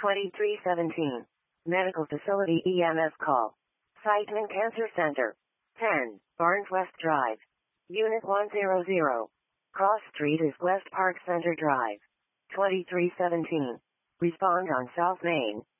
2317. Medical Facility EMS call. Siteman Cancer Center. 10, Barnes West Drive. Unit 100. Cross Street is West Park Center Drive. 2317. Respond on South Main.